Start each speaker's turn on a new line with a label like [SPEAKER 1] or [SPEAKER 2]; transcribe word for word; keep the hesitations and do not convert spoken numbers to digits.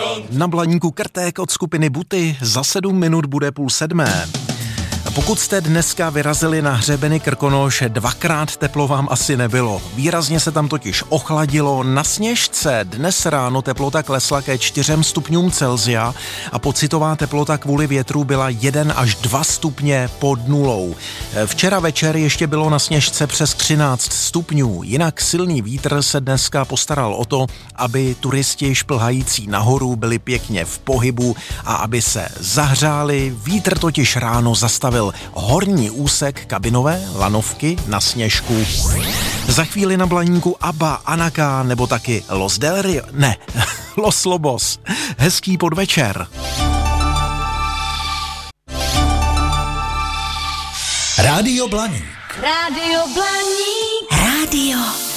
[SPEAKER 1] Na Blaníku Krtek od skupiny Buty za sedm minut bude půl sedmé. Pokud jste dneska vyrazili na hřebeny Krkonoše, dvakrát teplo vám asi nebylo. Výrazně se tam totiž ochladilo. Na Sněžce dnes ráno teplota klesla ke čtyřem stupňům Celsia a pocitová teplota kvůli větru byla jeden až dva stupně pod nulou. Včera večer ještě bylo na Sněžce přes třináct stupňů, jinak silný vítr se dneska postaral o to, aby turisti šplhající nahoru byli pěkně v pohybu a aby se zahřáli. Vítr totiž ráno zastavil horní úsek kabinové lanovky na Sněžku. Za chvíli na Blaníku Abba, Anaka nebo taky Los Del Rio, ne, Los Lobos. Hezký podvečer.
[SPEAKER 2] Rádio Blaník.
[SPEAKER 3] Rádio Blaník.
[SPEAKER 2] Rádio